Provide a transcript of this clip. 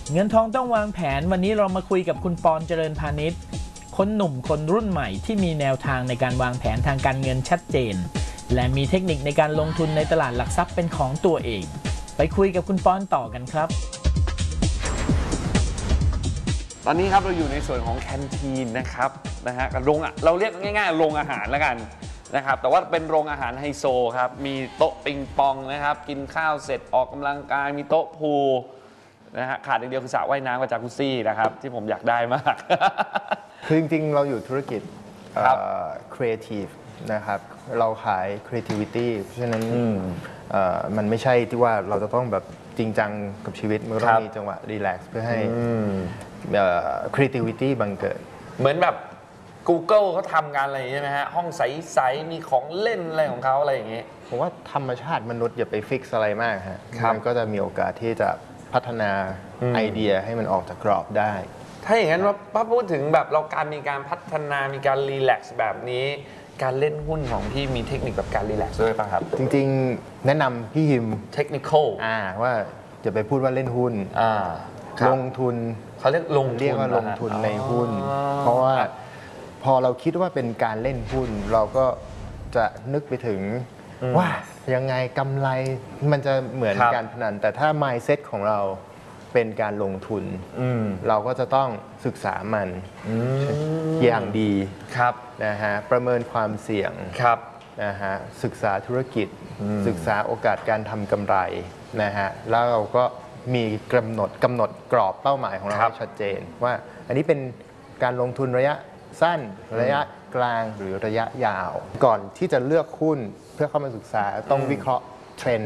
เงินทองต้องวางแผนวันนี้เรามาคุยกับคุณปอนเจริญพาณิชย์คนหนุ่มคนรุ่นใหม่ที่มีแนวทางในการวางแผนทางการเงินชัดเจนและมีเทคนิคในการลงทุนในตลาดหลักทรัพย์เป็นของตัวเองไปคุยกับคุณปอนต่อกันครับตอนนี้ครับเราอยู่ในส่วนของแคนทีนนะครับกับโรงเราเรียกง่ายๆโรงอาหารแล้วกันนะครับแต่ว่าเป็นโรงอาหารไฮโซครับมีโต๊ะปิงปองนะครับกินข้าวเสร็จออกกำลังกายมีโต๊ะพูลขาดอย่างเดียวคือสระว่ายน้ำกับจากุซซี่นะครับที่ผมอยากได้มากคือจริงๆเราอยู่ธุรกิจcreative นะครับเราขาย creativity เพราะฉะนั้นมันไม่ใช่ที่ว่าเราจะต้องแบบจริงจังกับชีวิตมันต้องมีจังหวะ relax เพื่อให้ creativity บังเกิดเหมือนแบบ Google เขาทำงานอะไรใช่ไหมฮะห้องใสๆมีของเล่นอะไรของเขาอะไรอย่างเงี้ยผมว่าธรรมชาติมนุษย์อย่าไปฟิกอะไรมากฮะมันก็จะมีโอกาสที่จะพัฒนาไอเดียให้มันออกจากกรอบได้ถ้าอย่างนั้นว่าพูดถึงแบบเรามีการพัฒนามีการรีแลกซ์แบบนี้การเล่นหุ้นของพี่มีเทคนิคแบบการรีแลกซ์ด้วยป่ะครับจริงๆแนะนำพี่ฮิมเทคนิคว่าจะไปพูดว่าเล่นหุ้นลงทุนเขาเรียกลงทุนในหุ้นเพราะว่าพอเราคิดว่าเป็นการเล่นหุ้นเราก็จะนึกไปถึงว่ายังไงกำไรมันจะเหมือนการพนันแต่ถ้า mindset ของเราเป็นการลงทุนเราก็จะต้องศึกษามันอย่างดีนะฮะประเมินความเสี่ยงนะฮะศึกษาธุรกิจศึกษาโอกาสการทำกำไรนะฮะแล้วเราก็มีกำหนดกรอบเป้าหมายของเราให้ชัดเจนว่าอันนี้เป็นการลงทุนระยะสั้นระยะกลางหรือระยะยาวก่อนที่จะเลือกหุ้นเพื่อเข้ามาศึกษาต้องวิเคราะห์เทรน